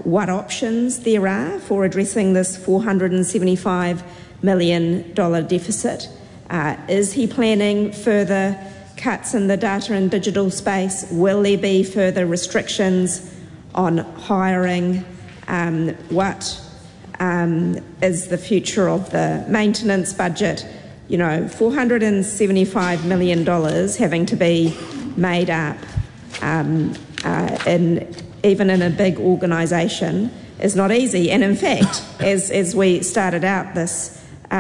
what options there are for addressing this $475 million deficit. Is he planning further cuts in the data and digital space? Will there be further restrictions on hiring? What is the future of the maintenance budget? You know, $475 million having to be made up even in a big organisation is not easy. And in fact, as we started out this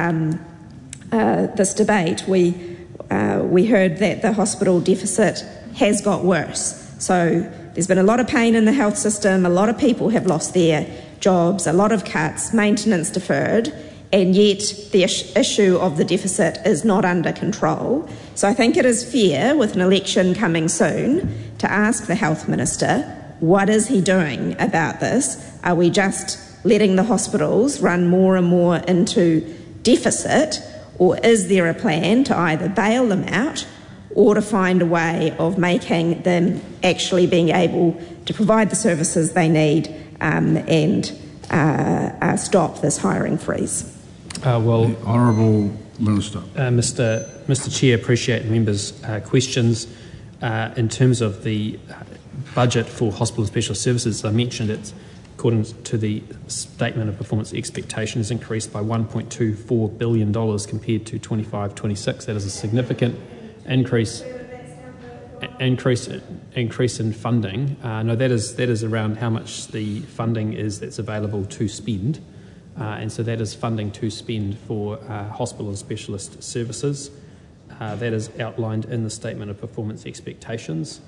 this debate, we heard that the hospital deficit has got worse. So there's been a lot of pain in the health system, a lot of people have lost their jobs, a lot of cuts, maintenance deferred, and yet the issue of the deficit is not under control. So I think it is fair, with an election coming soon, to ask the Health Minister, what is he doing about this? Are we just letting the hospitals run more and more into deficit, or is there a plan to either bail them out or to find a way of making them actually being able to provide the services they need and stop this hiring freeze? Well, the Honourable Minister. Mr Chair, appreciate the members' questions. In terms of the budget for hospital and specialist services, I mentioned it's, according to the Statement of Performance Expectations, increased by $1.24 billion compared to 25-26. That is a significant increase in funding. No, that is around how much the funding is that's available to spend. And so that is funding to spend for hospital and specialist services. That is outlined in the Statement of Performance Expectations.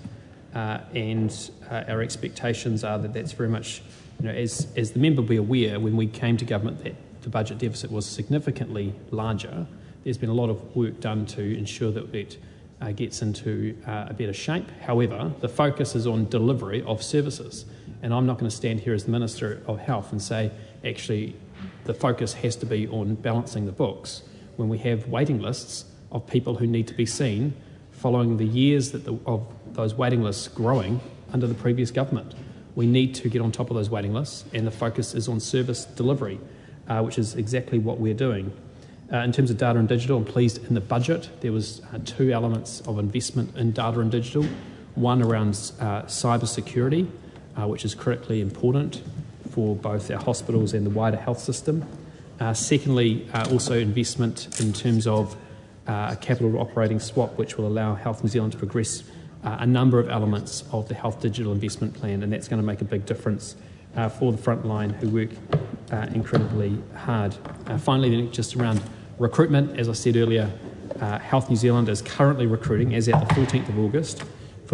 And our expectations are that that's very much, as the member will be aware, when we came to government, that the budget deficit was significantly larger. There's been a lot of work done to ensure that it gets into a better shape. However, the focus is on delivery of services. And I'm not going to stand here as the Minister of Health and say, actually, the focus has to be on balancing the books when we have waiting lists of people who need to be seen following the years of those waiting lists growing under the previous government. We need to get on top of those waiting lists, and the focus is on service delivery, which is exactly what we're doing. In terms of data and digital, I'm pleased in the budget there was two elements of investment in data and digital. One around cyber security, which is critically important for both our hospitals and the wider health system. Secondly, also investment in terms of a capital operating swap, which will allow Health New Zealand to progress a number of elements of the Health Digital Investment Plan, and that's going to make a big difference for the front line who work incredibly hard. Finally, just around recruitment, as I said earlier, Health New Zealand is currently recruiting, as at the 14th of August, for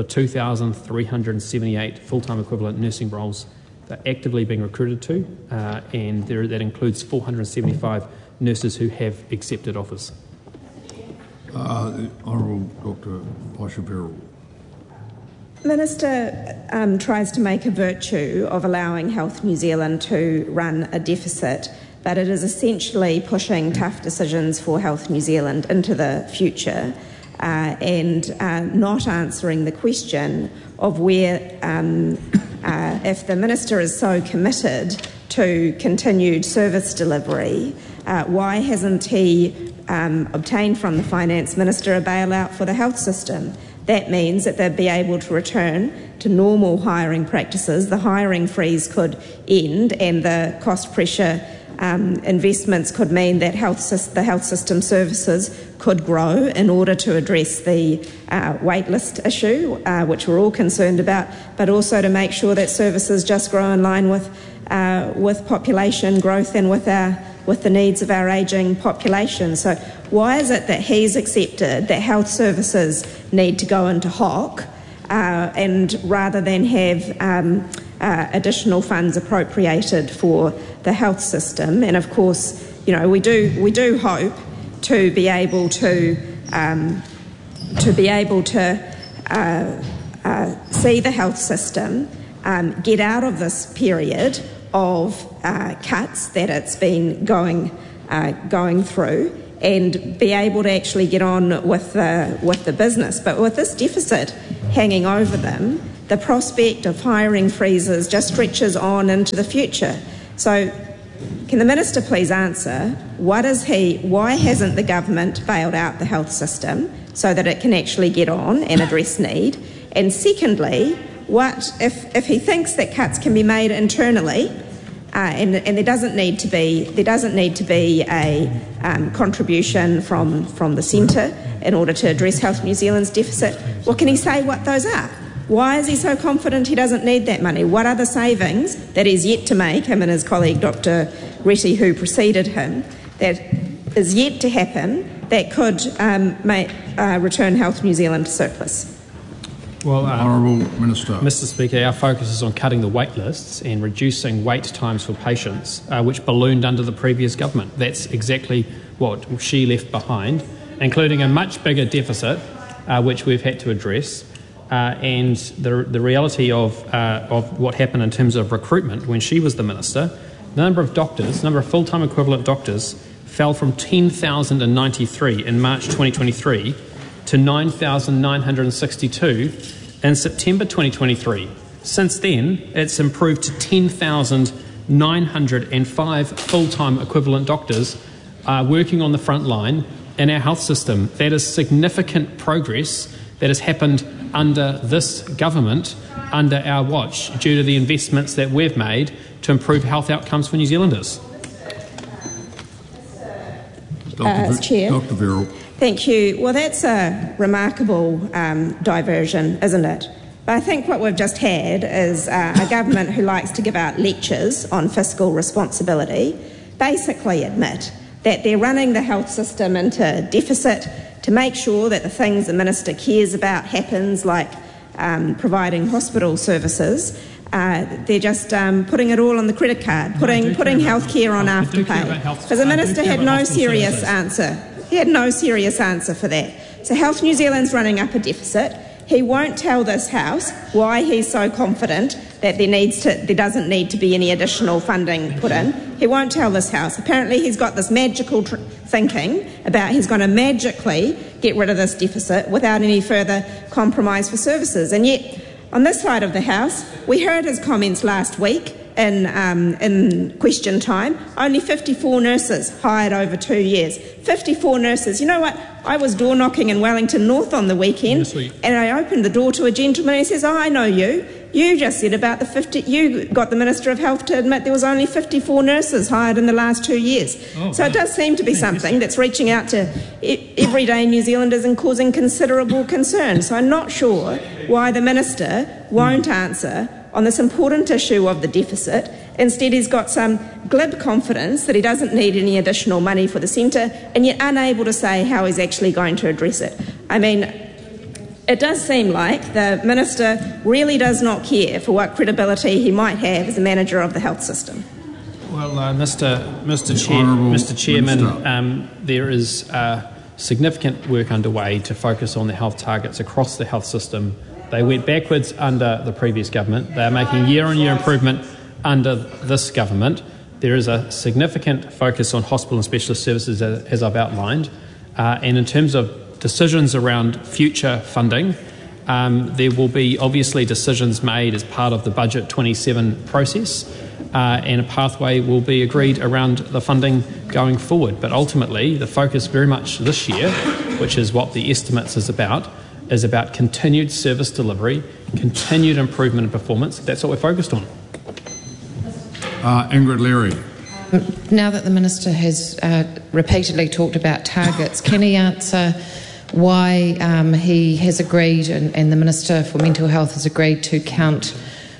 2,378 full-time equivalent nursing roles. They're actively being recruited to, and that includes 475 nurses who have accepted offers. The Honourable Dr. Paisha-Birrell. Minister tries to make a virtue of allowing Health New Zealand to run a deficit, but it is essentially pushing tough decisions for Health New Zealand into the future and not answering the question of where, if the Minister is so committed to continued service delivery, why hasn't he obtained from the Finance Minister a bailout for the health system? That means that they'd be able to return to normal hiring practices. The hiring freeze could end, and the cost pressure investments could mean that the health system services could grow in order to address the waitlist issue, which we're all concerned about, but also to make sure that services just grow in line with population growth and with the needs of our ageing population. So why is it that he's accepted that health services need to go into hock and rather than have additional funds appropriated for the health system? And of course, we do hope to be able to see the health system get out of this period of cuts that it's been going through and be able to actually get on with the business. But with this deficit hanging over them, the prospect of hiring freezes just stretches on into the future. So can the Minister please answer, why hasn't the government bailed out the health system so that it can actually get on and address need? And secondly, what if he thinks that cuts can be made internally, and there doesn't need to be a contribution from the centre in order to address Health New Zealand's deficit? Well, can he say what those are? Why is he so confident he doesn't need that money? What are the savings that he's yet to make, him and his colleague Dr. Reti, who preceded him, that is yet to happen that could return Health New Zealand to surplus? Well, Honourable Minister. Mr. Speaker, our focus is on cutting the wait lists and reducing wait times for patients, which ballooned under the previous government. That's exactly what she left behind, including a much bigger deficit, which we've had to address. And the reality of what happened in terms of recruitment when she was the minister, the number of full-time equivalent doctors fell from 10,093 in March 2023 to 9,962 in September 2023. Since then, it's improved to 10,905 full-time equivalent doctors working on the front line in our health system. That is significant progress that has happened under this government, under our watch, due to the investments that we've made to improve health outcomes for New Zealanders. Chair. Dr. Verrill. Thank you. Well, that's a remarkable diversion, isn't it? But I think what we've just had is a government who likes to give out lectures on fiscal responsibility basically admit that they're running the health system into deficit to make sure that the things the Minister cares about happens, like providing hospital services. They're just putting it all on the credit card, putting healthcare on Afterpay. Because the Minister had no serious answer. He had no serious answer for that. So Health New Zealand's running up a deficit. He won't tell this House why he's so confident that there doesn't need to be any additional funding put in. He won't tell this House. Apparently he's got this magical thinking about he's going to magically get rid of this deficit without any further compromise for services. And yet, on this side of the House, we heard his comments last week in question time. Only 54 nurses hired over 2 years. 54 nurses. You know what? I was door knocking in Wellington North on the weekend, and I opened the door to a gentleman and he says, I know you. You just said about the 50. You got the Minister of Health to admit there was only 54 nurses hired in the last 2 years. So it does seem to be something that's reaching out to everyday New Zealanders and causing considerable concern. So I'm not sure why the Minister won't answer on this important issue of the deficit. Instead, he's got some glib confidence that he doesn't need any additional money for the centre, and yet unable to say how he's actually going to address it. I mean, it does seem like the Minister really does not care for what credibility he might have as a manager of the health system. Well, Mr. Chairman, there is significant work underway to focus on the health targets across the health system. They went backwards under the previous government. They are making year-on-year improvement under this government. There is a significant focus on hospital and specialist services, as I've outlined. And in terms of decisions around future funding, there will be obviously decisions made as part of the Budget 27 process, and a pathway will be agreed around the funding going forward. But ultimately, the focus very much this year, which is what the estimates is about continued service delivery, continued improvement in performance. That's what we're focused on. Ingrid Leary. Now that the Minister has repeatedly talked about targets, can he answer why he has agreed and the Minister for Mental Health has agreed to count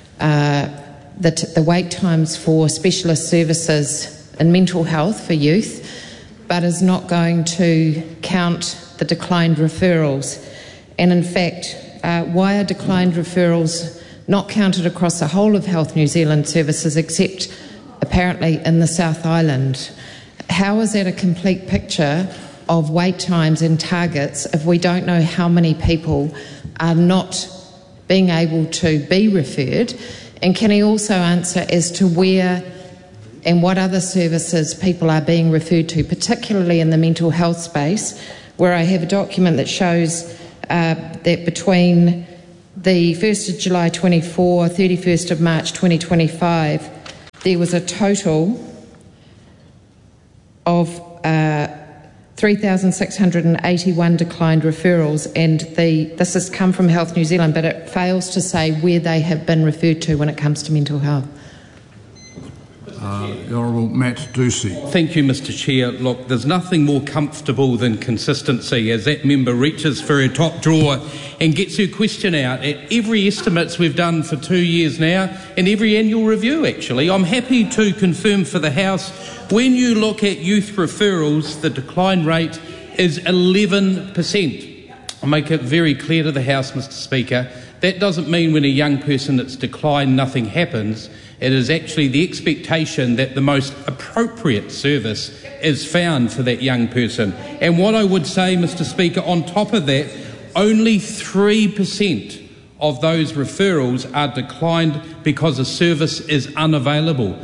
the wait times for specialist services in mental health for youth, but is not going to count the declined referrals? And in fact, why are declined referrals not counted across the whole of Health New Zealand services except apparently in the South Island? How is that a complete picture of wait times and targets if we don't know how many people are not being able to be referred? And can he also answer as to where and what other services people are being referred to, particularly in the mental health space, where I have a document that shows that between the 1st of July 24, 31st of March 2025, there was a total of 3,681 declined referrals, and this has come from Health New Zealand, but it fails to say where they have been referred to when it comes to mental health. The Honourable Matt Ducey. Thank you, Mr Chair. Look, there's nothing more comfortable than consistency as that member reaches for her top drawer and gets her question out at every estimates we've done for 2 years now and every annual review, actually. I'm happy to confirm for the House, when you look at youth referrals, the decline rate is 11%. I'll make it very clear to the House, Mr Speaker, that doesn't mean when a young person that's declined, nothing happens. It is actually the expectation that the most appropriate service is found for that young person. And what I would say, Mr Speaker, on top of that, only 3% of those referrals are declined because a service is unavailable.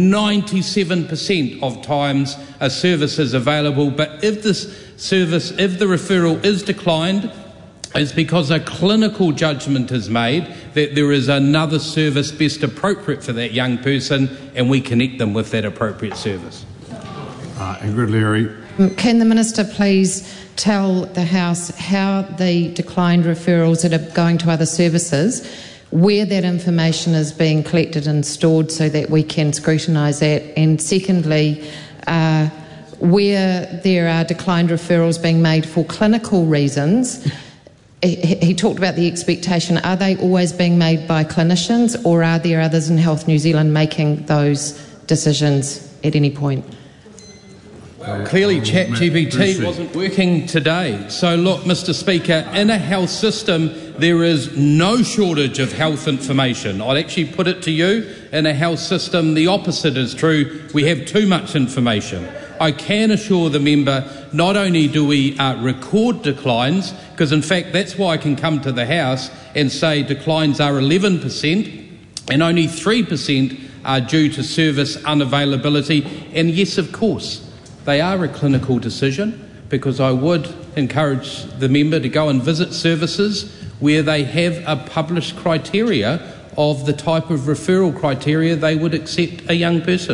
97% of times a service is available, but if the referral is declined, it's because a clinical judgment is made that there is another service best appropriate for that young person, and we connect them with that appropriate service. Ingrid Leary. Can the Minister please tell the House how the declined referrals that are going to other services, where that information is being collected and stored so that we can scrutinise that? And secondly, where there are declined referrals being made for clinical reasons, he talked about the expectation. Are they always being made by clinicians, or are there others in Health New Zealand making those decisions at any point? Clearly ChatGPT wasn't working today. So look, Mr Speaker, in a health system there is no shortage of health information. I'd actually put it to you, in a health system the opposite is true. We have too much information. I can assure the member, not only do we record declines, because in fact that's why I can come to the House and say declines are 11% and only 3% are due to service unavailability. And yes, of course, they are a clinical decision, because I would encourage the member to go and visit services where they have a published criteria of the type of referral criteria they would accept a young person.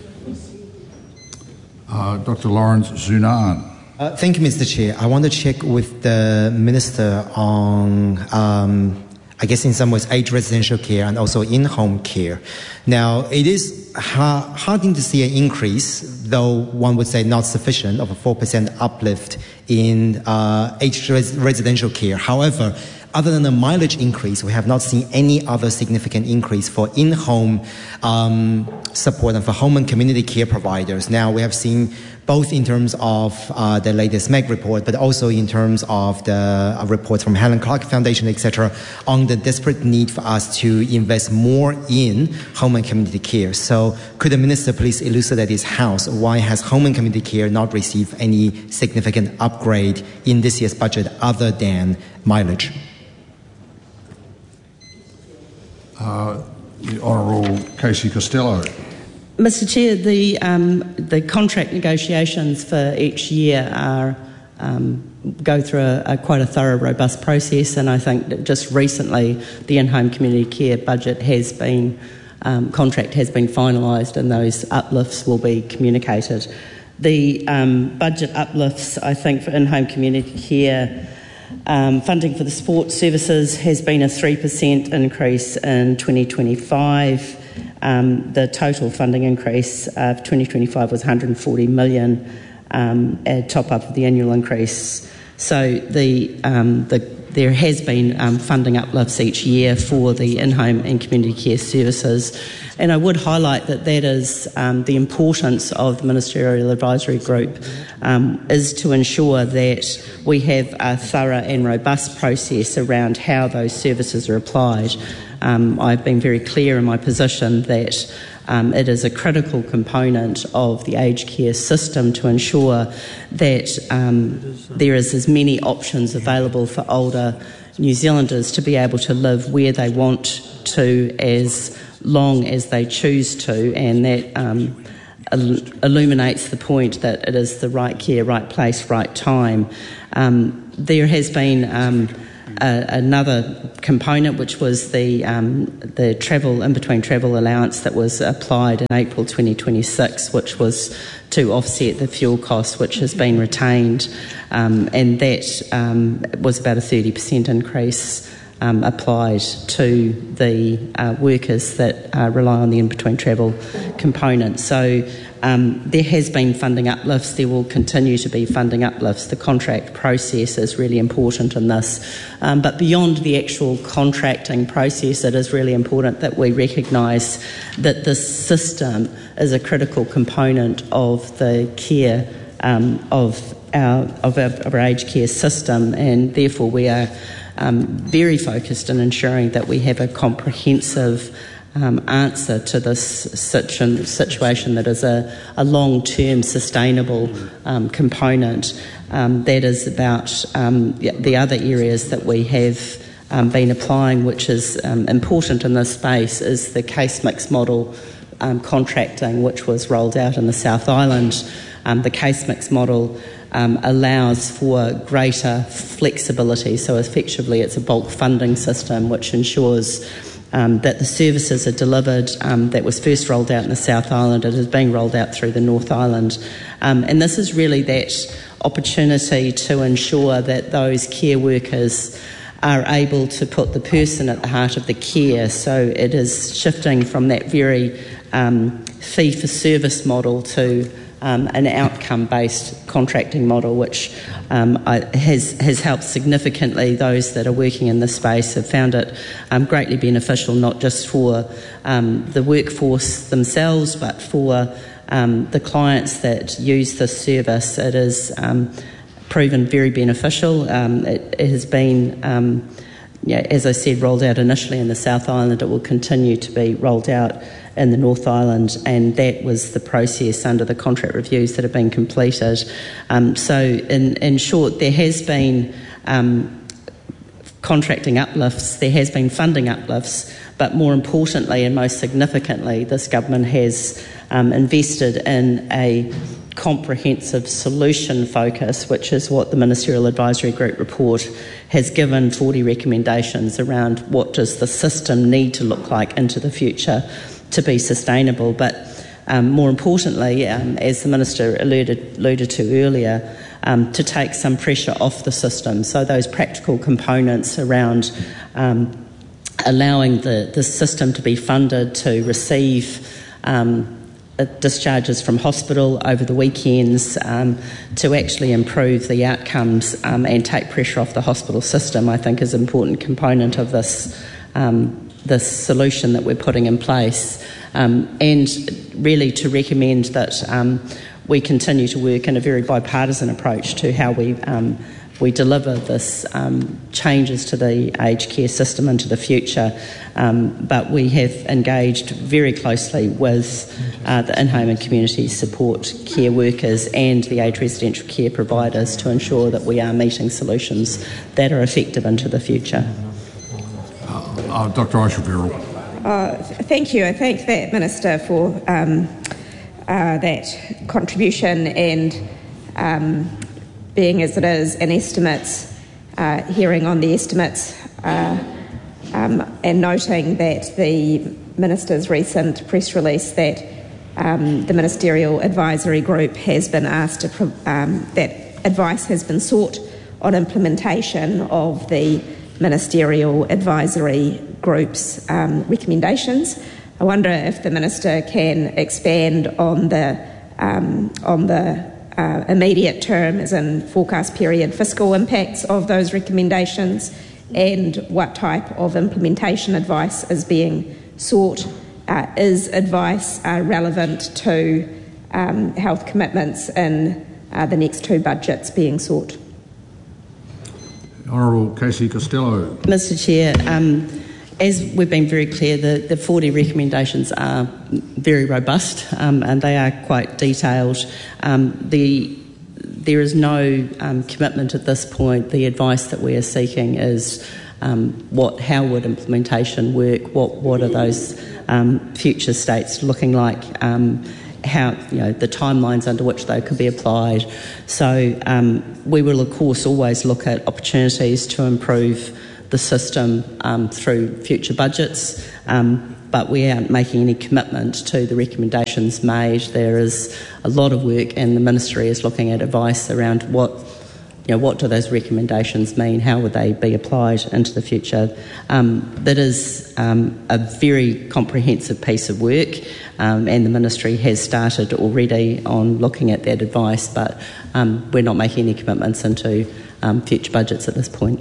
Dr. Lawrence Zunan. Thank you, Mr. Chair. I want to check with the Minister on, I guess in some ways, age residential care and also in-home care. Now, it is harding to see an increase, though one would say not sufficient, of a 4% uplift in age residential care. However, other than the mileage increase, we have not seen any other significant increase for in-home support and for home and community care providers. Now, we have seen both in terms of the latest MEG report, but also in terms of the reports from Helen Clark Foundation, etc., on the desperate need for us to invest more in home and community care. So could the Minister please elucidate his House, why has home and community care not received any significant upgrade in this year's budget other than mileage? The Honourable Casey Costello. Mr. Chair, the contract negotiations for each year are go through quite a thorough, robust process, and I think that just recently the in-home community care budget has been contract has been finalised, and those uplifts will be communicated. The budget uplifts, I think, for in-home community care. Funding for the sports services has been a 3% increase in 2025. The total funding increase of 2025 was $140 million, a top up of the annual increase. So there has been funding uplifts each year for the in-home and community care services. And I would highlight that is the importance of the Ministerial Advisory Group is to ensure that we have a thorough and robust process around how those services are applied. I've been very clear in my position that it is a critical component of the aged care system to ensure that there is as many options available for older New Zealanders to be able to live where they want to as long as they choose to, and that illuminates the point that it is the right care, right place, right time. There has been another component, which was the travel in between travel allowance that was applied in April 2026, which was to offset the fuel costs, which has been retained, and that was about a 30% increase applied to the workers that rely on the in-between travel component. So there has been funding uplifts. There will continue to be funding uplifts. The contract process is really important in this. But beyond the actual contracting process, it is really important that we recognise that this system is a critical component of the care of our aged care system, and therefore we are very focused in ensuring that we have a comprehensive answer to this situation that is a long-term sustainable component that is about the other areas that we have been applying, which is important in this space, is the case mix model contracting, which was rolled out in the South Island. The case mix model allows for greater flexibility, so effectively it's a bulk funding system which ensures that the services are delivered. That was first rolled out in the South Island. It is being rolled out through the North Island. And this is really that opportunity to ensure that those care workers are able to put the person at the heart of the care. So it is shifting from that very fee-for-service model to an outcome-based contracting model, which has helped significantly. Those that are working in this space have found it greatly beneficial, not just for the workforce themselves, but for the clients that use this service. It is proven very beneficial. It has been, as I said, rolled out initially in the South Island. It will continue to be rolled out in the North Island, and that was the process under the contract reviews that have been completed. So in short, there has been contracting uplifts, there has been funding uplifts, but more importantly and most significantly, this government has invested in a comprehensive solution focus, which is what the Ministerial Advisory Group report has given 40 recommendations around what does the system need to look like into the future to be sustainable. But more importantly, as the Minister alluded to earlier, to take some pressure off the system. So those practical components around allowing the system to be funded to receive discharges from hospital over the weekends, to actually improve the outcomes and take pressure off the hospital system, I think is an important component of this solution that we're putting in place, and really to recommend that we continue to work in a very bipartisan approach to how we deliver this changes to the aged care system into the future. But we have engaged very closely with the in-home and community support care workers and the aged residential care providers to ensure that we are meeting solutions that are effective into the future. Dr. Isherville. Thank you. I thank that Minister for that contribution, and being as it is an estimates hearing on the estimates, and noting that the Minister's recent press release that the Ministerial Advisory Group has been asked to that advice has been sought on implementation of the Ministerial Advisory Group's recommendations. I wonder if the Minister can expand on the immediate term, as in forecast period, fiscal impacts of those recommendations, and what type of implementation advice is being sought. Is advice relevant to health commitments in the next two budgets being sought? Honourable Casey Costello. Mr. Chair, as we've been very clear, the 40 recommendations are very robust, and they are quite detailed. There is no commitment at this point. The advice that we are seeking is how would implementation work, what are those future states looking like, how the timelines under which they could be applied. So we will of course always look at opportunities to improve the system through future budgets, but we aren't making any commitment to the recommendations made. There is a lot of work, and the Ministry is looking at advice around what do those recommendations mean, how would they be applied into the future. That is a very comprehensive piece of work, and the Ministry has started already on looking at that advice, but we're not making any commitments into future budgets at this point.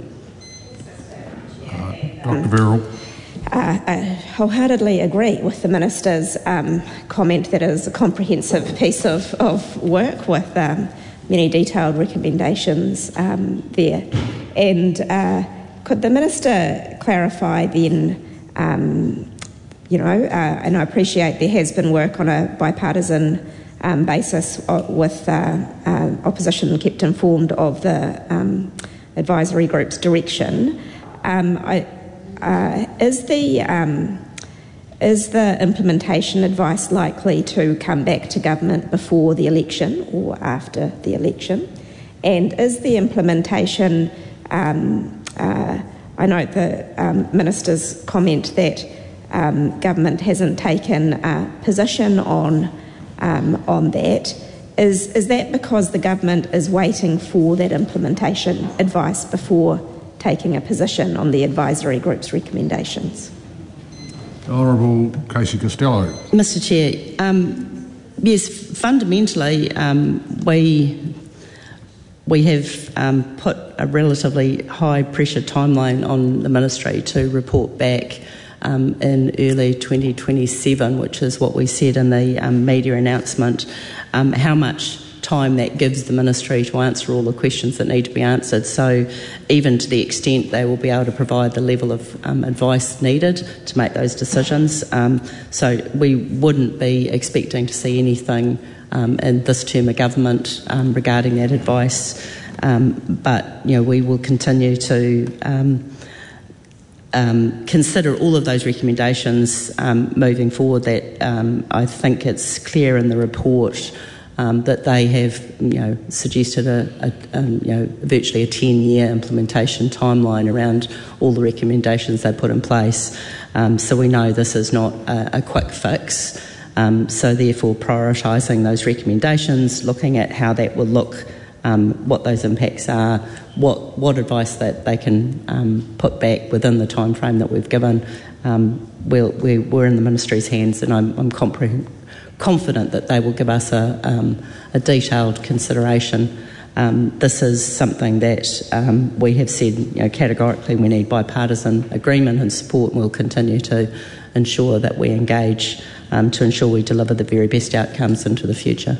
Dr. Verrill. I wholeheartedly agree with the Minister's comment that it is a comprehensive piece of work with many detailed recommendations there. And could the Minister clarify then, and I appreciate there has been work on a bipartisan basis with opposition kept informed of the advisory group's direction. Is the implementation advice likely to come back to government before the election or after the election? And is the implementation, I note the Minister's comment that government hasn't taken a position on that. Is that because the government is waiting for that implementation advice before taking a position on the advisory group's recommendations? Honourable Casey Costello. Mr Chair, yes, fundamentally we have put a relatively high pressure timeline on the Ministry to report back in early 2027, which is what we said in the media announcement. How much time that gives the Ministry to answer all the questions that need to be answered. So even to the extent they will be able to provide the level of advice needed to make those decisions. So we wouldn't be expecting to see anything in this term of government regarding that advice. But we will continue to consider all of those recommendations moving forward. That I think it's clear in the report that they have, suggested virtually a 10-year implementation timeline around all the recommendations they put in place. So we know this is not a quick fix. So therefore, prioritising those recommendations, looking at how that will look, what those impacts are, what advice that they can put back within the time frame that we've given. We're in the Ministry's hands, and I'm confident that they will give us a detailed consideration. This is something that we have said categorically we need bipartisan agreement and support, and we'll continue to ensure that we engage to ensure we deliver the very best outcomes into the future.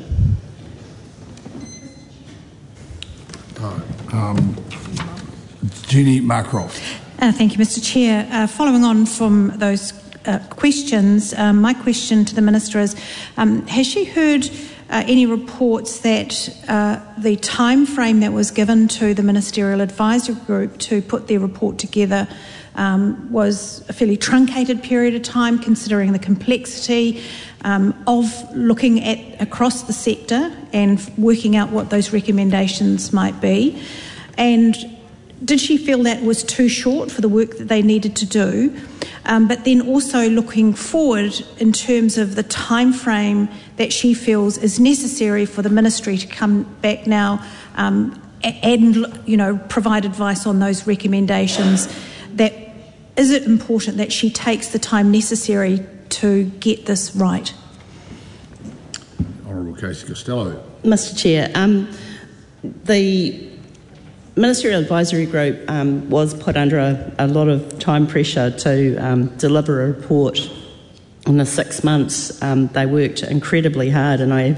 Jeannie Marcroft. Thank you, Mr Chair. Following on from those questions, my question to the Minister is, has she heard any reports that the time frame that was given to the Ministerial Advisory Group to put their report together was a fairly truncated period of time, considering the complexity of looking at across the sector and working out what those recommendations might be? And did she feel that was too short for the work that they needed to do? But then also looking forward in terms of the time frame that she feels is necessary for the Ministry to come back now and provide advice on those recommendations. That is it important that she takes the time necessary to get this right? Honourable Casey Costello. Mr Chair, the Ministerial Advisory Group was put under a lot of time pressure to deliver a report in the 6 months. They worked incredibly hard, and I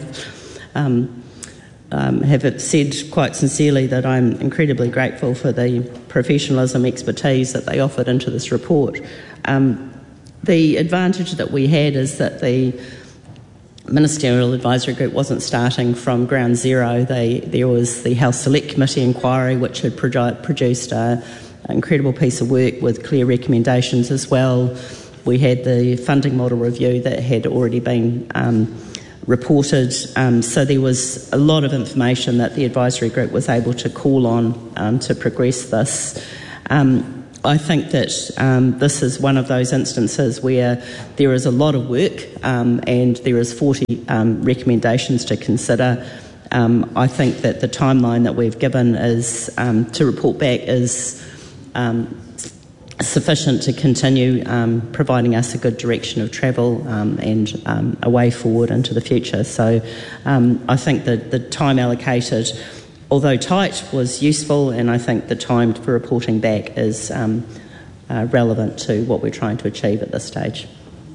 have said quite sincerely that I'm incredibly grateful for the professionalism, expertise that they offered into this report. The advantage that we had is that the Ministerial Advisory Group wasn't starting from ground zero. There was the Health Select Committee inquiry, which had produced an incredible piece of work with clear recommendations as well. We had the funding model review that had already been reported. So there was a lot of information that the advisory group was able to call on to progress this. I think that this is one of those instances where there is a lot of work and there is 40 recommendations to consider. I think that the timeline that we've given is to report back is sufficient to continue providing us a good direction of travel and a way forward into the future. So I think that the time allocated, although tight, was useful, and I think the time for reporting back is relevant to what we're trying to achieve at this stage.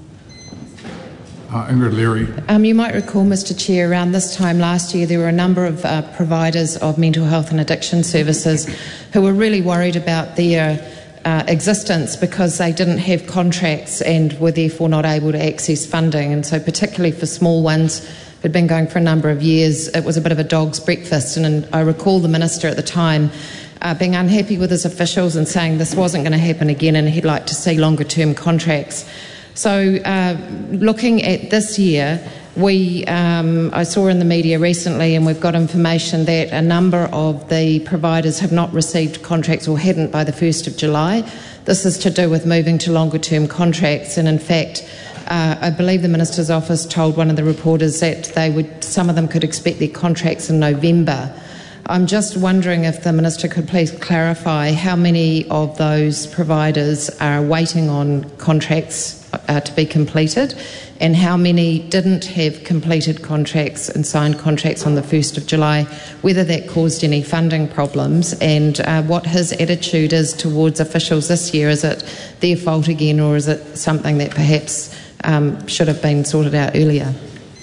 Ingrid Leary. You might recall, Mr Chair, around this time last year there were a number of providers of mental health and addiction services who were really worried about their existence because they didn't have contracts and were therefore not able to access funding. And so particularly for small ones who'd been going for a number of years, it was a bit of a dog's breakfast. And I recall the Minister at the time being unhappy with his officials and saying this wasn't going to happen again and he'd like to see longer term contracts. So looking at this year, I saw in the media recently, and we've got information that a number of the providers have not received contracts or hadn't by the 1st of July. This is to do with moving to longer term contracts, and in fact I believe the Minister's office told one of the reporters that some of them could expect their contracts in November. I'm just wondering if the Minister could please clarify how many of those providers are waiting on contracts to be completed and how many didn't have completed contracts and signed contracts on the 1st of July, whether that caused any funding problems, and what his attitude is towards officials this year. Is it their fault again, or is it something that perhaps should have been sorted out earlier?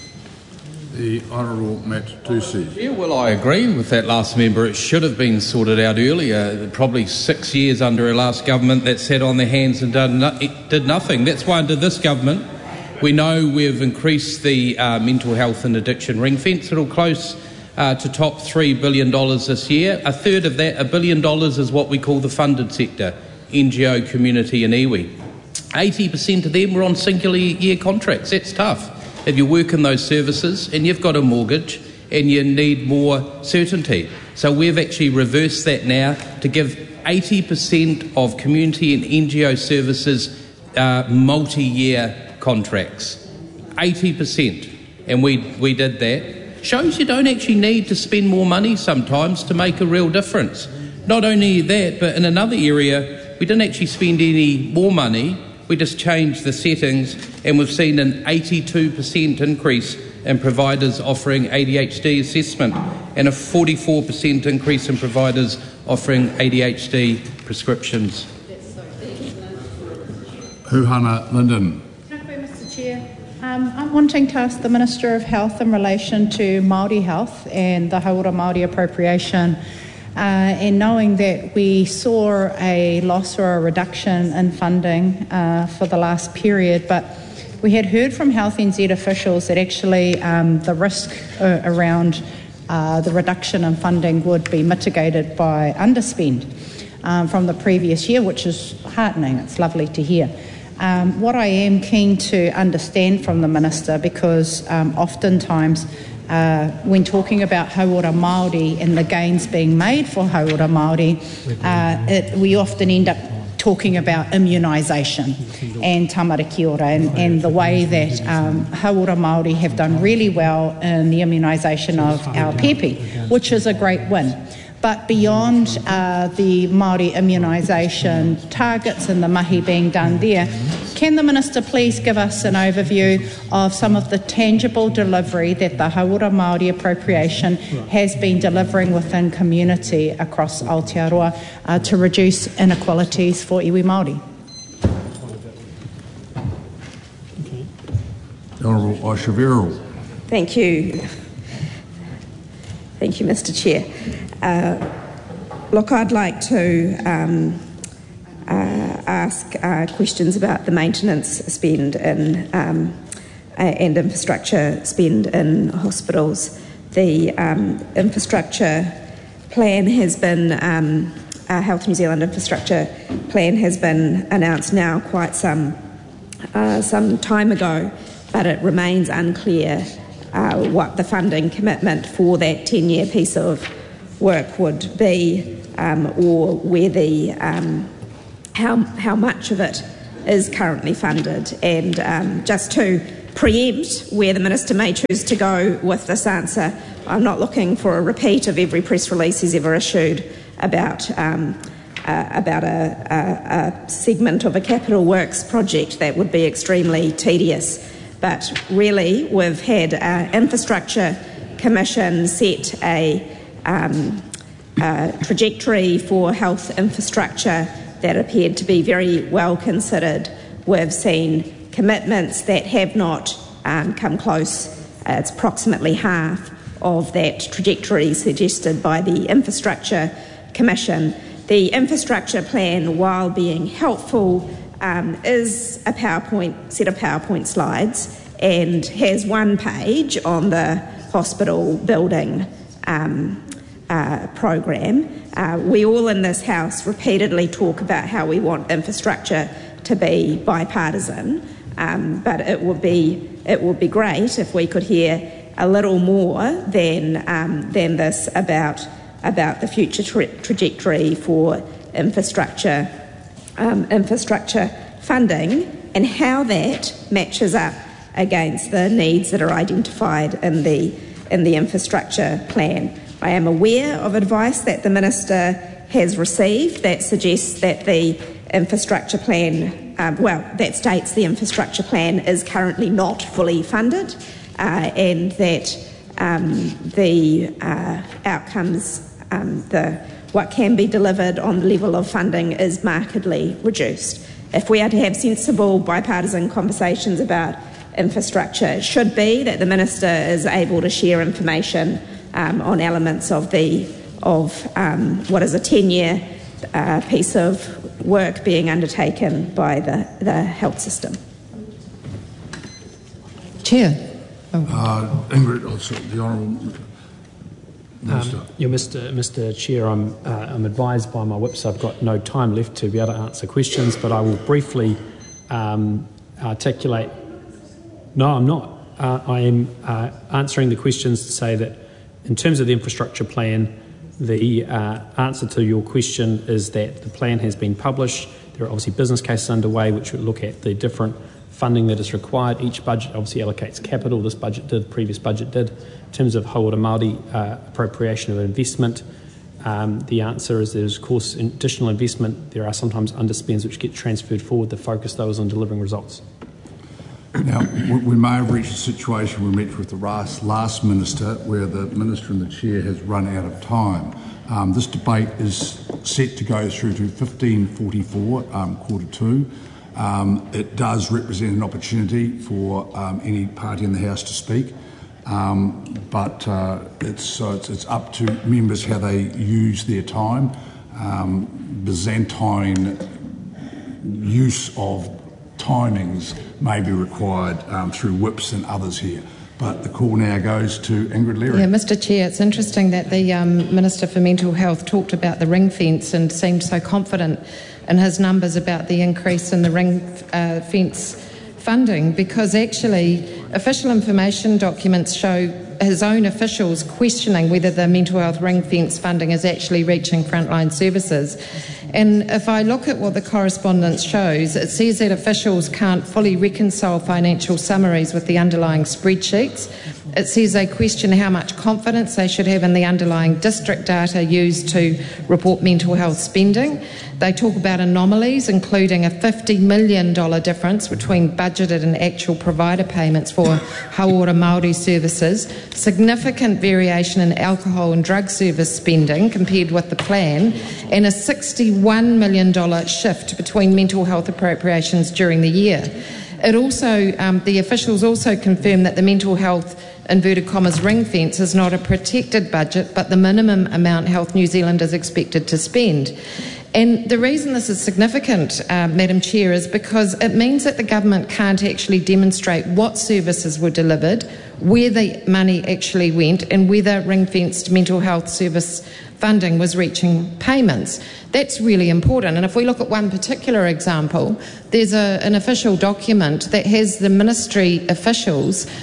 The Honourable Matt Tusi. Yeah, well, I agree with that last member. It should have been sorted out earlier. Probably 6 years under our last government that sat on their hands and did nothing. That's why under this government we know we've increased the mental health and addiction ring fence. It'll close to top $3 billion this year. A third of that, $1 billion, is what we call the funded sector, NGO, community and iwi. 80% of them were on single year contracts. That's tough. If you work in those services and you've got a mortgage and you need more certainty. So we've actually reversed that now to give 80% of community and NGO services multi-year contracts. 80%. And we did that. Shows you don't actually need to spend more money sometimes to make a real difference. Not only that, but in another area, we didn't actually spend any more money. We just changed the settings, and we've seen an 82% increase in providers offering ADHD assessment and a 44% increase in providers offering ADHD prescriptions. Huhana Linden. Thank you, Mr Chair. I'm wanting to ask the Minister of Health in relation to Māori health and the Hauora Māori appropriation. And knowing that we saw a loss or a reduction in funding for the last period, but we had heard from Health NZ officials that actually the risk around the reduction in funding would be mitigated by underspend from the previous year, which is heartening. It's lovely to hear. What I am keen to understand from the Minister, because oftentimes when talking about Hauora Māori and the gains being made for Hauora Māori, we often end up talking about immunisation and tamariki ora and the way that Hauora Māori have done really well in the immunisation of our pepe, which is a great win. But beyond the Māori immunisation targets and the mahi being done there, can the Minister please give us an overview of some of the tangible delivery that the Hauora Māori appropriation has been delivering within community across Aotearoa to reduce inequalities for iwi Māori? Honourable Aisha. Thank you. Thank you, Mr Chair. Look, I'd like to ask questions about the maintenance spend and infrastructure spend in hospitals. The infrastructure plan has been, Health New Zealand infrastructure plan has been announced now quite some time ago, but it remains unclear what the funding commitment for that 10-year piece of work would be, or where the how much of it is currently funded. And just to preempt where the Minister may choose to go with this answer, I'm not looking for a repeat of every press release he's ever issued about a segment of a capital works project. That would be extremely tedious. But really, we've had our Infrastructure Commission set a trajectory for health infrastructure that appeared to be very well considered. We've seen commitments that have not come close. It's approximately half of that trajectory suggested by the Infrastructure Commission. The infrastructure plan, while being helpful, is a set of PowerPoint slides and has one page on the hospital building program. We all in this House repeatedly talk about how we want infrastructure to be bipartisan, but it would be great if we could hear a little more than this about the future trajectory for infrastructure funding and how that matches up against the needs that are identified in the infrastructure plan. I am aware of advice that the Minister has received that suggests that the infrastructure plan, that states the infrastructure plan is currently not fully funded, and that the outcomes, what can be delivered on the level of funding is markedly reduced. If we are to have sensible bipartisan conversations about infrastructure, it should be that the Minister is able to share information on elements of what is a 10-year piece of work being undertaken by the health system. Chair. Ingrid, also the Honourable Minister. Mr. Chair, I'm advised by my whip, so I've got no time left to be able to answer questions, but I will briefly articulate. No, I'm not. I am answering the questions to say that in terms of the infrastructure plan, the answer to your question is that the plan has been published. There are obviously business cases underway which would look at the different funding that is required. Each budget obviously allocates capital. This budget did, previous budget did. In terms of Hauora Māori appropriation of investment, the answer is there's, of course, additional investment. There are sometimes underspends which get transferred forward to focus those on delivering results. Now, we may have reached a situation we met with the last Minister where the Minister and the Chair has run out of time. This debate is set to go through to 15:44, quarter two. It does represent an opportunity for any party in the House to speak, but it's up to members how they use their time. Byzantine use of timings may be required through whips and others here. But the call now goes to Ingrid Leary. Yeah, Mr. Chair, it's interesting that the Minister for Mental Health talked about the ring fence and seemed so confident in his numbers about the increase in the ring fence funding, because actually official information documents show his own officials questioning whether the mental health ring fence funding is actually reaching frontline services. And if I look at what the correspondence shows, it says that officials can't fully reconcile financial summaries with the underlying spreadsheets. It says they question how much confidence they should have in the underlying district data used to report mental health spending. They talk about anomalies, including a $50 million difference between budgeted and actual provider payments for Hauora Māori services, significant variation in alcohol and drug service spending compared with the plan, and a $61 million shift between mental health appropriations during the year. It also, the officials also confirmed that the mental health inverted commas ring fence is not a protected budget, but the minimum amount Health New Zealand is expected to spend. And the reason this is significant, Madam Chair, is because it means that the government can't actually demonstrate what services were delivered, where the money actually went, and whether ring-fenced mental health service funding was reaching payments. That's really important. And if we look at one particular example, there's an official document that has the ministry officials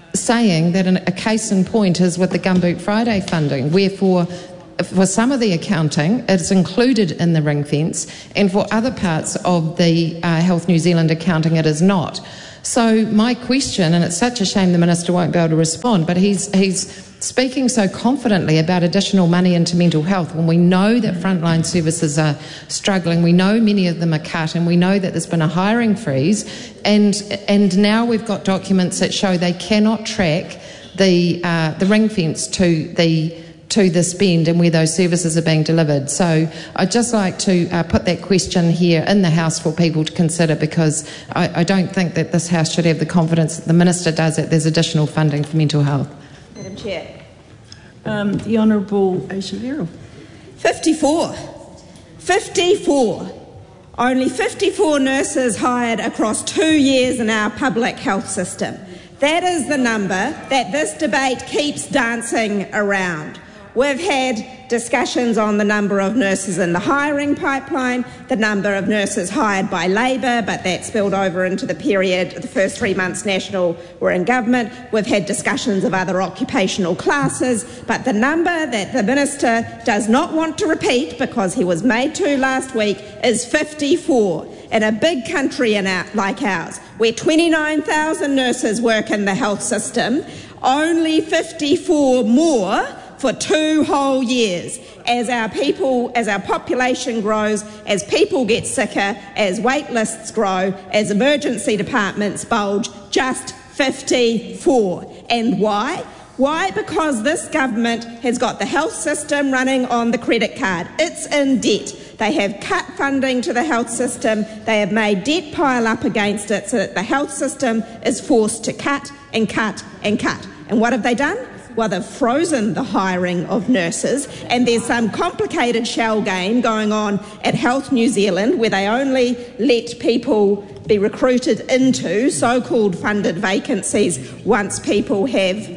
saying that a case in point is with the Gumboot Friday funding, wherefore for some of the accounting it's included in the ring fence, and for other parts of the Health New Zealand accounting it is not. So my question, and it's such a shame the Minister won't be able to respond, but he's speaking so confidently about additional money into mental health when we know that frontline services are struggling, we know many of them are cut, and we know that there's been a hiring freeze, and now we've got documents that show they cannot track the ring fence to the spend and where those services are being delivered. So I'd just like to put that question here in the House for people to consider, because I don't think that this House should have the confidence that the Minister does that there's additional funding for mental health. Madam Chair. The Honourable Aisha Verrill. 54. Only 54 nurses hired across 2 years in our public health system. That is the number that this debate keeps dancing around. We've had discussions on the number of nurses in the hiring pipeline, the number of nurses hired by Labor, but that spilled over into the period, the first 3 months National were in government. We've had discussions of other occupational classes, but the number that the Minister does not want to repeat, because he was made to last week, is 54. In a big country like ours, where 29,000 nurses work in the health system, only 54 more for 2 whole years. As our population grows, as people get sicker, as wait lists grow, as emergency departments bulge, just 54. And why? Why? Because this government has got the health system running on the credit card. It's in debt. They have cut funding to the health system. They have made debt pile up against it so that the health system is forced to cut and cut and cut. And what have they done? Well, they've frozen the hiring of nurses, and there's some complicated shell game going on at Health New Zealand where they only let people be recruited into so-called funded vacancies once people have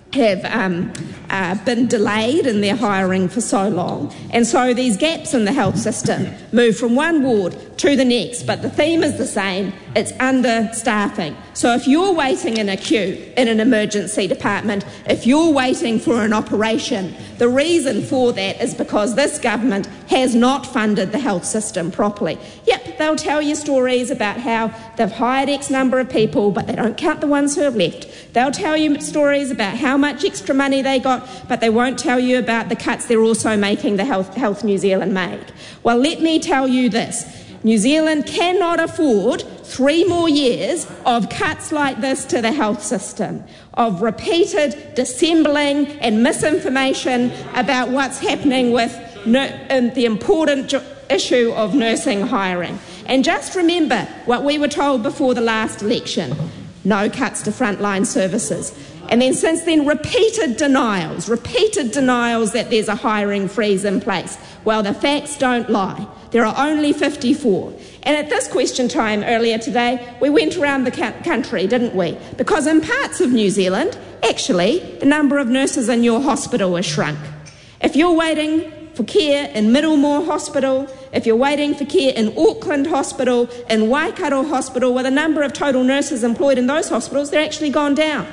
been delayed in their hiring for so long. And so these gaps in the health system move from one ward to the next, but the theme is the same. It's understaffing. So if you're waiting in a queue in an emergency department, if you're waiting for an operation, the reason for that is because this government has not funded the health system properly. Yep, they'll tell you stories about how they've hired X number of people, but they don't count the ones who have left. They'll tell you stories about how much extra money they got, but they won't tell you about the cuts they're also making the Health New Zealand make. Well, let me tell you this. New Zealand cannot afford 3 more years of cuts like this to the health system, of repeated dissembling and misinformation about what's happening with the important issue of nursing hiring. And just remember what we were told before the last election: no cuts to frontline services. And then since then, repeated denials that there's a hiring freeze in place. Well, the facts don't lie. There are only 54. And at this question time earlier today, we went around the country, didn't we? Because in parts of New Zealand, actually, the number of nurses in your hospital has shrunk. If you're waiting for care in Middlemore Hospital, if you're waiting for care in Auckland Hospital, in Waikato Hospital, well, the number of total nurses employed in those hospitals, they're actually gone down.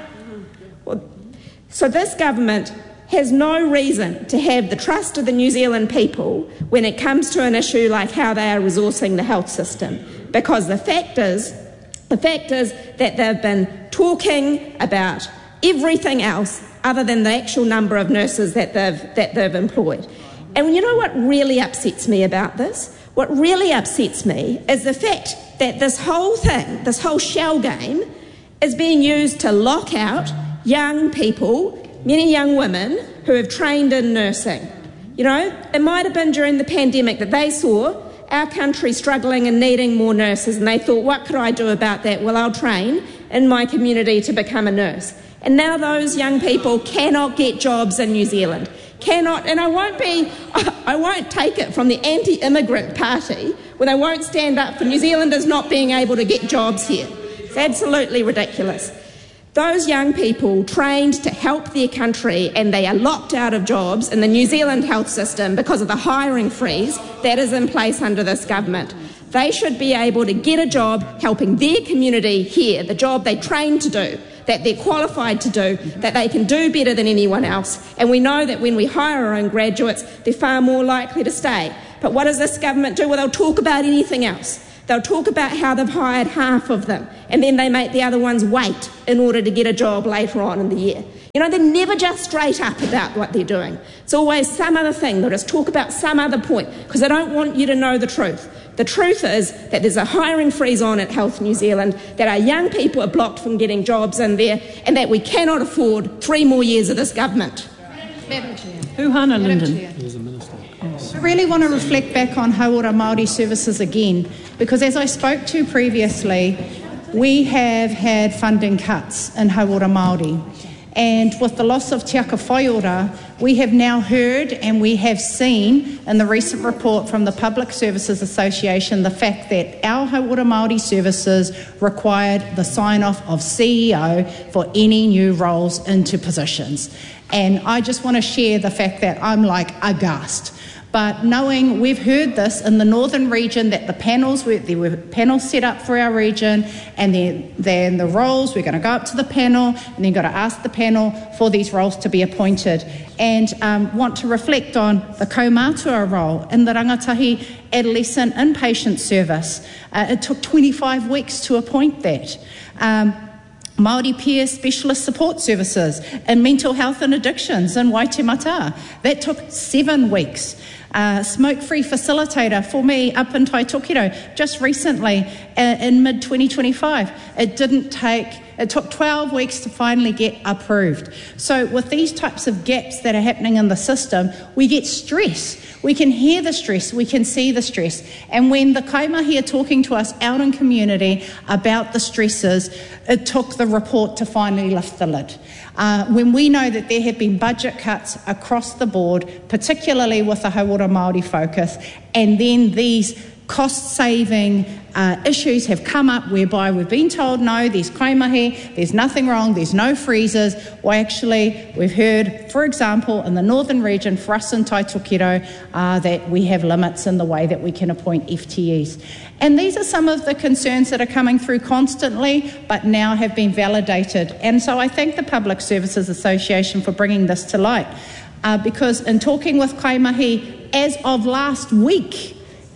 So this government has no reason to have the trust of the New Zealand people when it comes to an issue like how they are resourcing the health system, because the fact is that they've been talking about everything else other than the actual number of nurses that they've employed. And you know what really upsets me about this? What really upsets me is the fact that this whole thing, this whole shell game, is being used to lock out young people, many young women who have trained in nursing. You know, it might have been during the pandemic that they saw our country struggling and needing more nurses, and they thought, what could I do about that? Well, I'll train in my community to become a nurse. And now those young people cannot get jobs in New Zealand. Cannot, and I won't take it from the anti-immigrant party when they won't stand up for New Zealanders not being able to get jobs here. It's absolutely ridiculous. Those young people trained to help their country, and they are locked out of jobs in the New Zealand health system because of the hiring freeze that is in place under this government. They should be able to get a job helping their community here, the job they trained to do. that they're qualified to do, that they can do better than anyone else. And we know that when we hire our own graduates, they're far more likely to stay. But what does this government do? Well, they'll talk about anything else. They'll talk about how they've hired half of them, and then they make the other ones wait in order to get a job later on in the year. You know, they're never just straight up about what they're doing. It's always some other thing. They'll just talk about some other point because they don't want you to know the truth. The truth is that there's a hiring freeze on at Health New Zealand, that our young people are blocked from getting jobs in there, and that we cannot afford 3 more years of this government. Madam Chair. Huhana Linden. I really want to reflect back on Hauora Māori services again, because as I spoke to previously, we have had funding cuts in Hauora Māori. And with the loss of Te Aka Whaiora, we have now heard and we have seen in the recent report from the Public Services Association the fact that our Hauora Māori services required the sign-off of CEO for any new roles into positions. And I just want to share the fact that I'm like aghast. But knowing we've heard this in the northern region, that there were panels set up for our region, and then the roles, we're going to go up to the panel and then got to ask the panel for these roles to be appointed. And want to reflect on the kaumātua role in the Rangatahi Adolescent Inpatient Service. It took 25 weeks to appoint that. Māori Peer Specialist Support Services in Mental Health and Addictions in Waitemata. That took 7 weeks. Smoke-free facilitator for me up in Taitokiro just recently in mid-2025. It took 12 weeks to finally get approved. So with these types of gaps that are happening in the system, we get stress. We can hear the stress, we can see the stress. And when the kaimahi are talking to us out in community about the stresses, it took the report to finally lift the lid. When we know that there have been budget cuts across the board, particularly with the Hauora Māori focus, and then these cost-saving issues have come up whereby we've been told, no, there's kaimahi, there's nothing wrong, there's no freezes. Well, actually, we've heard, for example, in the northern region, for us in Taitokiro, that we have limits in the way that we can appoint FTEs. And these are some of the concerns that are coming through constantly, but now have been validated. And so I thank the Public Services Association for bringing this to light, because in talking with kaimahi, as of last week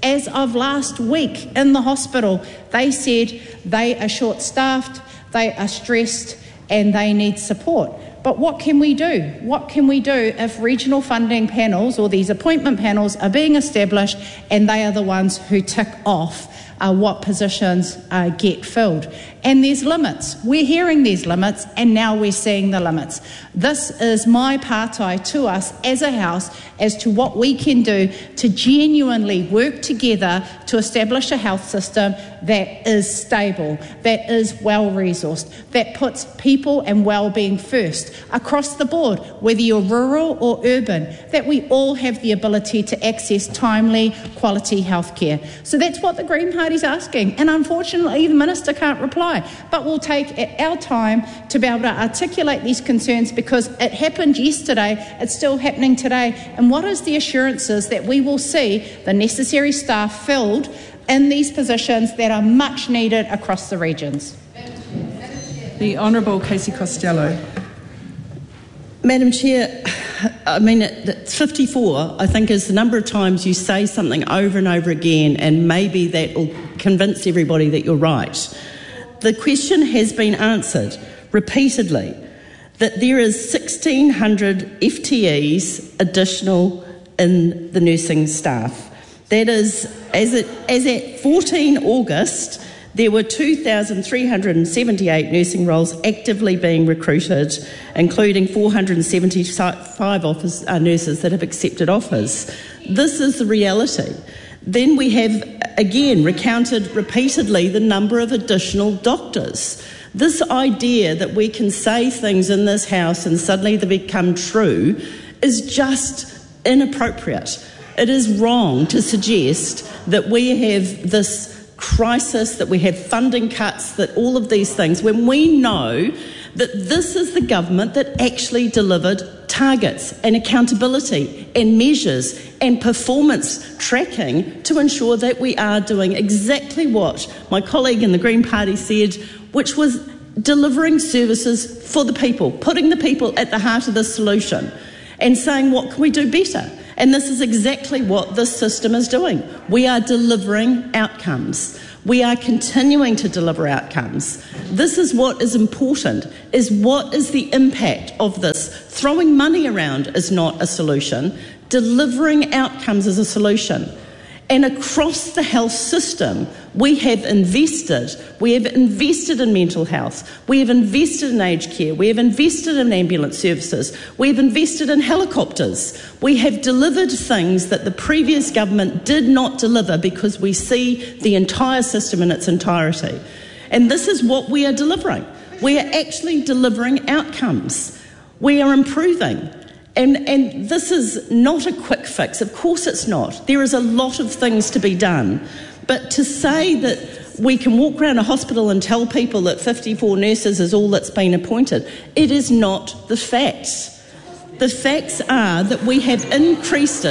in the hospital, they said they are short-staffed, they are stressed, and they need support. But what can we do? What can we do if regional funding panels or these appointment panels are being established and they are the ones who tick off what positions get filled? And there's limits. We're hearing these limits, and now we're seeing the limits. This is my partai to us as a House as to what we can do to genuinely work together to establish a health system that is stable, that is well-resourced, that puts people and well-being first across the board, whether you're rural or urban, that we all have the ability to access timely, quality health care. So that's what the Green Party's asking, and unfortunately the Minister can't reply. But we'll take our time to be able to articulate these concerns, because it happened yesterday, it's still happening today. And what is the assurances that we will see the necessary staff filled in these positions that are much needed across the regions? The Honourable Casey Costello. Madam Chair, I mean, 54, I think, is the number of times you say something over and over again, and maybe that will convince everybody that you're right. The question has been answered repeatedly that there is 1,600 FTEs additional in the nursing staff. That is, as at 14 August, there were 2,378 nursing roles actively being recruited, including 475 nurses that have accepted offers. This is the reality. Then we have, again, recounted repeatedly the number of additional doctors. This idea that we can say things in this House and suddenly they become true is just inappropriate. It is wrong to suggest that we have this crisis, that we have funding cuts, that all of these things, when we know that this is the government that actually delivered targets and accountability and measures and performance tracking to ensure that we are doing exactly what my colleague in the Green Party said, which was delivering services for the people, putting the people at the heart of the solution and saying, what can we do better? And this is exactly what this system is doing. We are delivering outcomes. We are continuing to deliver outcomes. This is what is important, is what is the impact of this. Throwing money around is not a solution. Delivering outcomes is a solution. And across the health system, we have invested. We have invested in mental health. We have invested in aged care. We have invested in ambulance services. We have invested in helicopters. We have delivered things that the previous government did not deliver because we see the entire system in its entirety. And this is what we are delivering. We are actually delivering outcomes. We are improving. And this is not a quick fix. Of course it's not. There is a lot of things to be done. But to say that we can walk around a hospital and tell people that 54 nurses is all that's been appointed, it is not the facts. The facts are that we have increased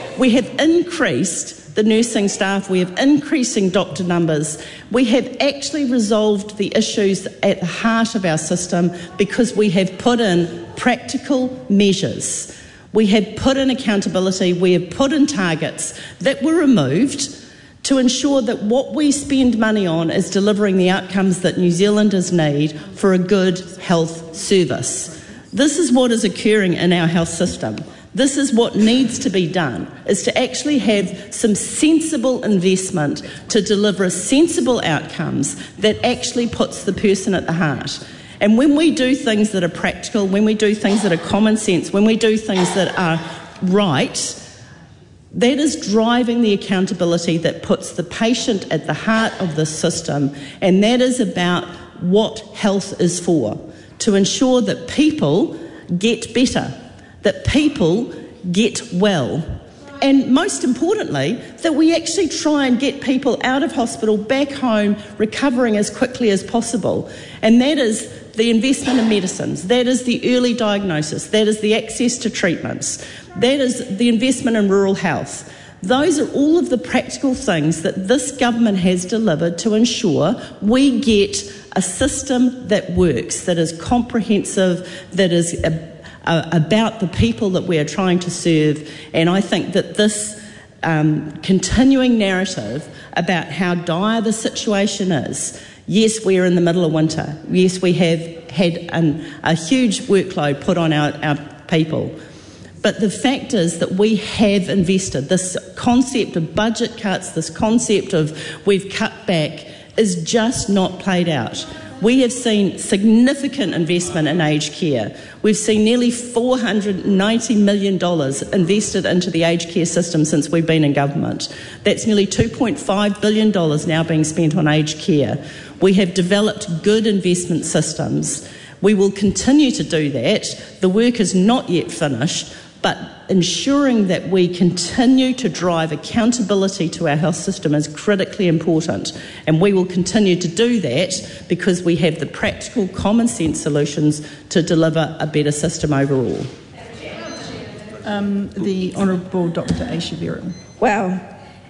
the nursing staff, we have increasing doctor numbers, we have actually resolved the issues at the heart of our system because we have put in practical measures. We have put in accountability, we have put in targets that were removed to ensure that what we spend money on is delivering the outcomes that New Zealanders need for a good health service. This is what is occurring in our health system. This is what needs to be done, is to actually have some sensible investment to deliver sensible outcomes that actually puts the person at the heart. And when we do things that are practical, when we do things that are common sense, when we do things that are right, that is driving the accountability that puts the patient at the heart of the system, and that is about what health is for, to ensure that people get better, that people get well, and most importantly, that we actually try and get people out of hospital, back home, recovering as quickly as possible. And that is the investment in medicines, that is the early diagnosis, that is the access to treatments, that is the investment in rural health. Those are all of the practical things that this government has delivered to ensure we get a system that works, that is comprehensive, that is about the people that we are trying to serve. And I think that this continuing narrative about how dire the situation is, yes, we are in the middle of winter. Yes, we have had a huge workload put on our people. But the fact is that we have invested. This concept of budget cuts, this concept of we've cut back is just not played out. We have seen significant investment in aged care. We've seen nearly $490 million invested into the aged care system since we've been in government. That's nearly $2.5 billion now being spent on aged care. We have developed good investment systems. We will continue to do that. The work is not yet finished, but ensuring that we continue to drive accountability to our health system is critically important, and we will continue to do that because we have the practical common sense solutions to deliver a better system overall. The Honourable Dr. Aisha Verrall. Well,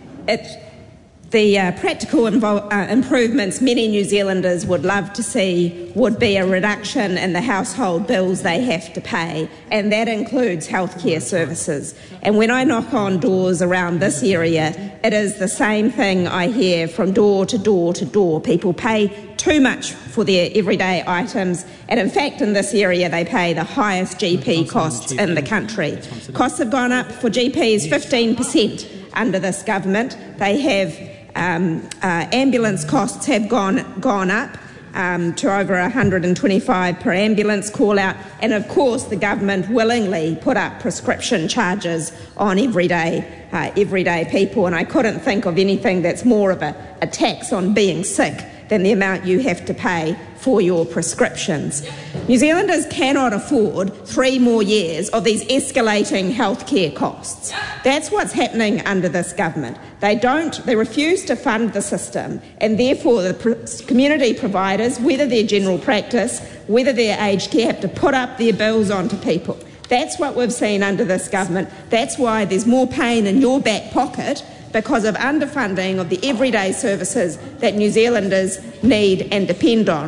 the practical improvements many New Zealanders would love to see would be a reduction in the household bills they have to pay, and that includes healthcare services. And when I knock on doors around this area, it is the same thing I hear from door to door to door. People pay too much for their everyday items, and in fact in this area they pay the highest GP costs in the country. Costs have gone up for GPs 15% under this government. They have ambulance costs have gone up to over $125 per ambulance call out, and of course the government willingly put up prescription charges on everyday people, and I couldn't think of anything that's more of a tax on being sick than the amount you have to pay for your prescriptions. New Zealanders cannot afford 3 more years of these escalating healthcare costs. That's what's happening under this government. They refuse to fund the system, and therefore the community providers, whether they're general practice, whether they're aged care, have to put up their bills onto people. That's what we've seen under this government. That's why there's more pain in your back pocket, because of underfunding of the everyday services that New Zealanders need and depend on.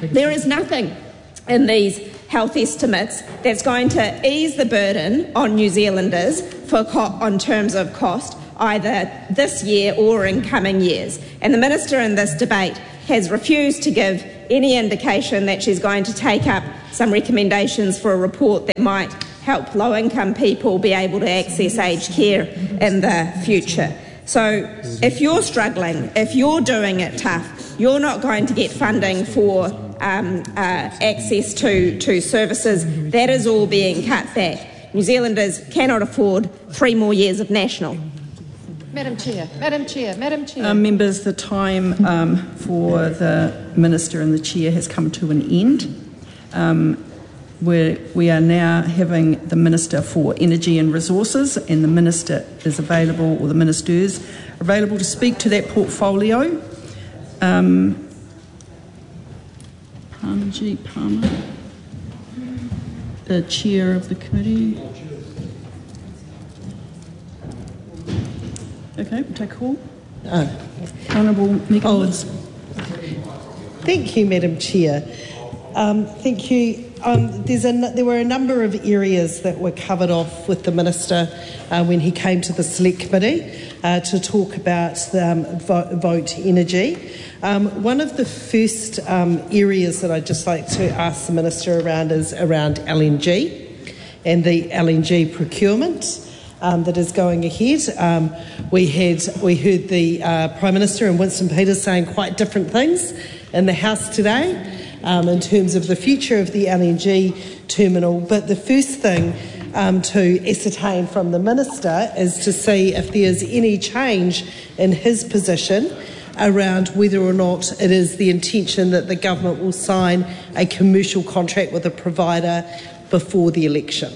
There is nothing in these health estimates that's going to ease the burden on New Zealanders on terms of cost, either this year or in coming years. And the Minister in this debate has refused to give any indication that she's going to take up some recommendations for a report that might help low-income people be able to access aged care in the future. So if you're struggling, if you're doing it tough, you're not going to get funding for access to services. That is all being cut back. New Zealanders cannot afford 3 more years of national. Madam Chair. Members, the time for the Minister and the Chair has come to an end. We are now having the Minister for Energy and Resources, and the Minister is available, or the Ministers are available to speak to that portfolio. Parmjit Parmar, the Chair of the Committee. Okay, we'll take a call. Honourable Megan Woods. Thank you, Madam Chair. Thank you. There were a number of areas that were covered off with the Minister when he came to the Select Committee to talk about Vote Energy. One of the first areas that I'd just like to ask the Minister around is around LNG and the LNG procurement that is going ahead. We heard the Prime Minister and Winston Peters saying quite different things in the House today in terms of the future of the LNG terminal. But the first thing to ascertain from the Minister is to see if there's any change in his position around whether or not it is the intention that the government will sign a commercial contract with a provider before the election.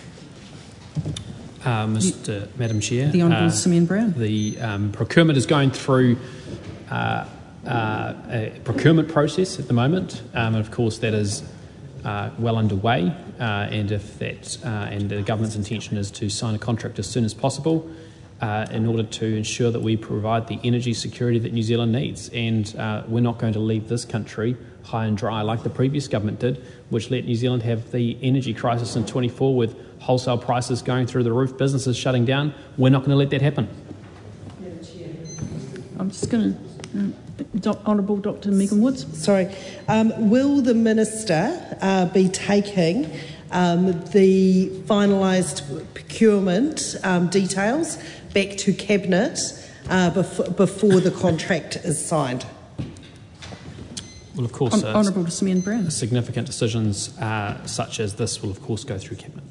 Madam Chair. The Honourable Simeon Brown. The procurement is going through a procurement process at the moment, and of course that is well underway. And if that and the government's intention is to sign a contract as soon as possible, in order to ensure that we provide the energy security that New Zealand needs. And we're not going to leave this country high and dry like the previous government did, which let New Zealand have the energy crisis in 24 with wholesale prices going through the roof, businesses shutting down. We're not going to let that happen. I'm just going to... Honourable Dr Megan Woods. Sorry. Will the Minister be taking the finalised procurement details back to Cabinet before the contract is signed? Well, of course, Honourable Simeon Brown. Significant decisions such as this will, of course, go through Cabinet.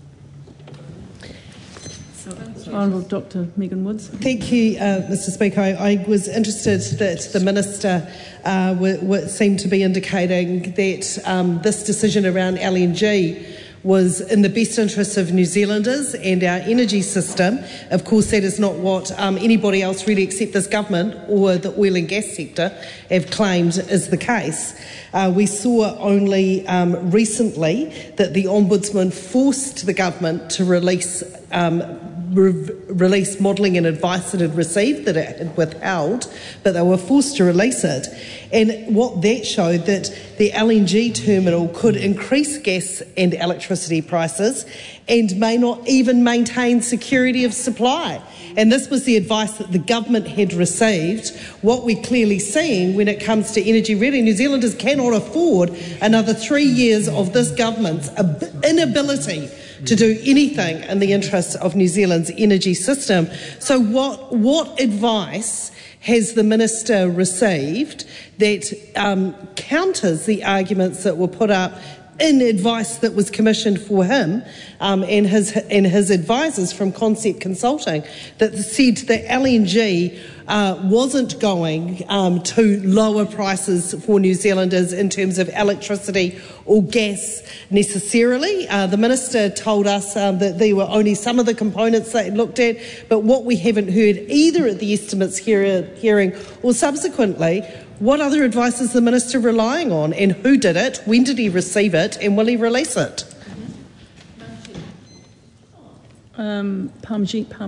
Honourable Dr Megan Woods. Thank you, Mr Speaker. I was interested that the Minister seemed to be indicating that this decision around LNG was in the best interests of New Zealanders and our energy system. Of course, that is not what anybody else really except this government or the oil and gas sector have claimed is the case. We saw only recently that the Ombudsman forced the government to release modelling and advice it had received that it had withheld, but they were forced to release it. And what that showed that the LNG terminal could increase gas and electricity prices and may not even maintain security of supply. And this was the advice that the government had received. What we're clearly seeing when it comes to energy ready, New Zealanders cannot afford another 3 years of this government's inability to do anything in the interests of New Zealand's energy system. So what advice has the Minister received that counters the arguments that were put up in advice that was commissioned for him and his advisors from Concept Consulting that said that LNG wasn't going to lower prices for New Zealanders in terms of electricity or gas necessarily. The Minister told us that there were only some of the components they looked at, but what we haven't heard either at the estimates hearing or subsequently, what other advice is the Minister relying on, and who did it, when did he receive it, and will he release it? Parmjit Parmar.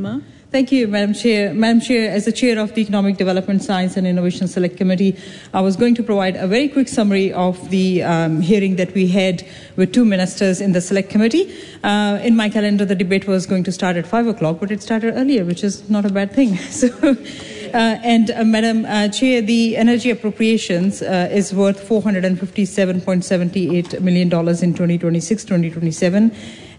Thank you, Madam Chair. Madam Chair, as the Chair of the Economic Development, Science and Innovation Select Committee, I was going to provide a very quick summary of the hearing that we had with two ministers in the Select Committee. In my calendar, the debate was going to start at 5 o'clock, but it started earlier, which is not a bad thing. Madam Chair, the energy appropriations is worth $457.78 million in 2026-2027.